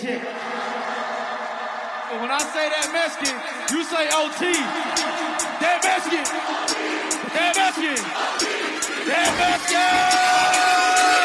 But when I say that Mexican, you say OT. That Mexican. That Mexican.